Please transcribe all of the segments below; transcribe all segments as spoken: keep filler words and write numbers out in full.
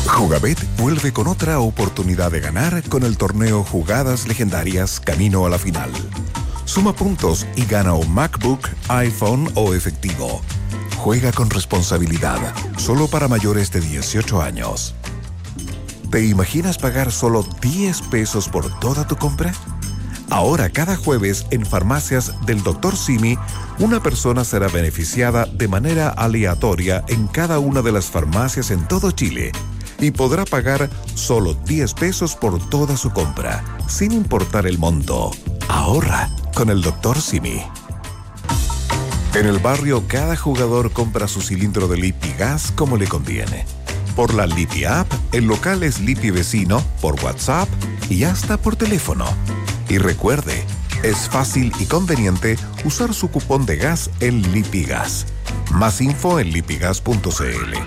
Jugabet vuelve con otra oportunidad de ganar con el torneo Jugadas Legendarias Camino a la Final. Suma puntos y gana un MacBook, iPhone o efectivo. Juega con responsabilidad, solo para mayores de dieciocho años. ¿Te imaginas pagar solo diez pesos por toda tu compra? Ahora, cada jueves, en farmacias del doctor Simi, una persona será beneficiada de manera aleatoria en cada una de las farmacias en todo Chile y podrá pagar solo diez pesos por toda su compra, sin importar el monto. Ahorra con el doctor Simi. En el barrio, cada jugador compra su cilindro de Lipigas como le conviene. Por la Lipi App, en locales Lipi Vecino, por WhatsApp y hasta por teléfono. Y recuerde, es fácil y conveniente usar su cupón de gas en Lipigas. Más info en lipigas punto c l.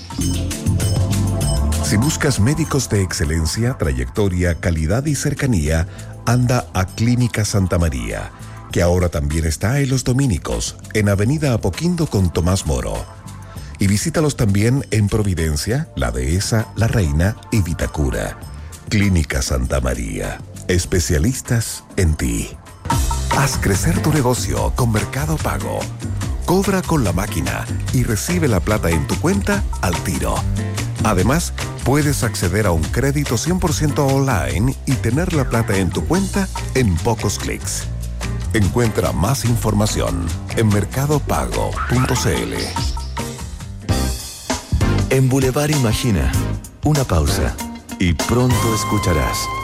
Si buscas médicos de excelencia, trayectoria, calidad y cercanía, anda a Clínica Santa María, que ahora también está en Los Dominicos, en Avenida Apoquindo con Tomás Moro. Y visítalos también en Providencia, La Dehesa, La Reina y Vitacura. Clínica Santa María. Especialistas en ti. Haz crecer tu negocio con Mercado Pago. Cobra con la máquina y recibe la plata en tu cuenta al tiro. Además, puedes acceder a un crédito cien por ciento online y tener la plata en tu cuenta en pocos clics. Encuentra más información en mercado pago punto c l. En Boulevard Imagina, una pausa y pronto escucharás